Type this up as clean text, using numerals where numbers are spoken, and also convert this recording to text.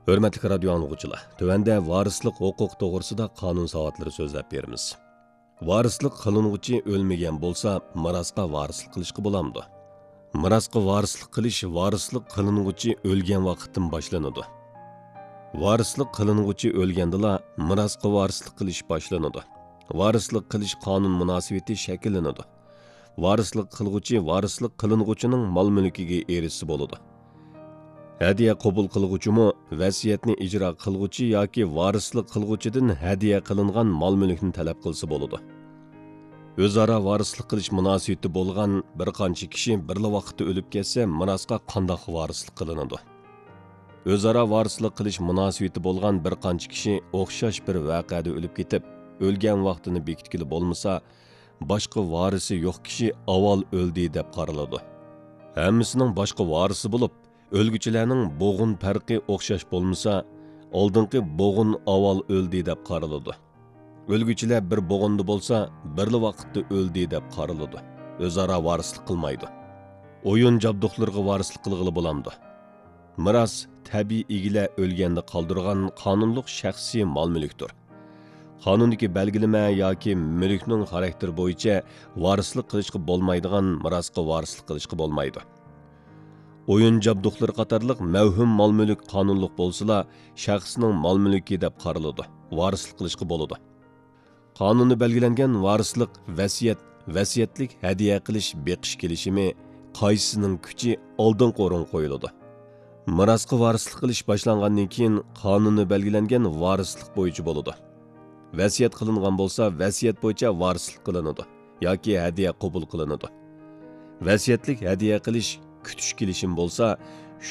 Hörmətli radio anlıqçılar, tövəndə varislik hüquq toğrusida qanun savatlары sözləb berimiz. Varislik qılınğıcı ölməyən bolsa, mirasqa varislik qilishqi bolamdı. Mirasqa varislik qilish varislik qılınğıcı ölgən vaqtdan başlanıdı. Varislik qılınğıcı ölgəndila mirasqa varislik qilish başlanıdı. Varislik qilish qanun münasibati şəkillənidi. Varislik qılğıcı varislik qılınğıcının mal-mülkiga erişsi boludu. Hadiya qabul qilg'uchimi vasiyatni ijro qilg'uchi yoki varislik qilg'uchidan hadiya qilingan mol-mulkni talab qilsa bo'ladi. O'zaro varislik qilish munosabati bo'lgan bir qancha kishi birla vaqtda o'lib ketsa, mirosga qandoq varislik qilinadi? O'zaro varislik qilish munosabati bo'lgan bir qancha kishi o'xshash bir voqeada o'lib ketib, o'lgan vaqtini bekitkili bo'lmasa, boshqa varisi yo'q kishi avval o'ldi deb qaraladi. Hammasining boshqa varisi bo'lib, o'lgüchilarning bo'g'in farqi o'xshash bo'lmasa, oldingi bo'g'in avval o'ldi deb qaraladi. O'lgüchilar bir bo'g'inda bo'lsa, birli vaqtda o'ldi deb qaraladi. O'zaro varislik qilmaydi. O'yin jabduqlarga varislik qilg'ili bo'lamdi. Miros tabiiy egilar o'lganda qoldirgan qonunliq shaxsiy mol-mulkdir. Qonundagi belgilama yoki mulkning xarakteri bo'yicha varislik qilishga bo'lmaydigan mirosga varislik qilishga bo'lmaydi. O'yin jabduqlari qatorliq mavhum mol-mulk qonunliq bo'lsa, shaxsning mol-mulki deb qaraladi. Varislik qilishga bo'ladi. Qonunda belgilangan varislik, vasiyatlik hadiya qilish, beqish kelishimi qaysisining kuchi oldingi o'rin qo'yiladi. Mirosga varislik qilish boshlangandan keyin qonunda belgilangan varislik bo'yicha bo'ladi. Vasiyat qilingan bo'lsa, vasiyat bo'yicha varislik qilinadi yoki hadiya qabul qilinadi. Vasiyatlik hadiya qilish kutish kelishim bo'lsa,